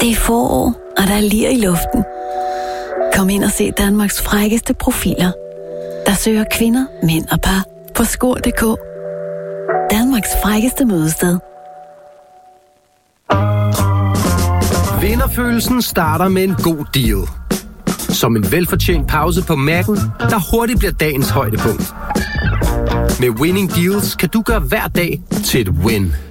Det er forår, og der er lir i luften. Kom ind og se Danmarks frækkeste profiler, der søger kvinder, mænd og par på skor.dk. Danmarks frækkeste mødested. Vinderfølelsen starter med en god deal. Som en velfortjent pause på Mac'en, der hurtigt bliver dagens højdepunkt. Med Winning Deals kan du gøre hver dag til et win.